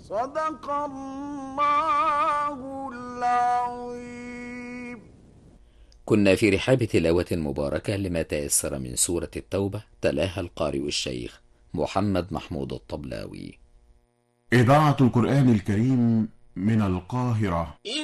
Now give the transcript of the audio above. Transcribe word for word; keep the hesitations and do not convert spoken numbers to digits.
صدق الله العظيم. كنا في رحاب تلاوة مباركة لما تيسر من سورة التوبة، تلاها القارئ الشيخ محمد محمود الطبلاوي. إذاعة القرآن الكريم من القاهرة.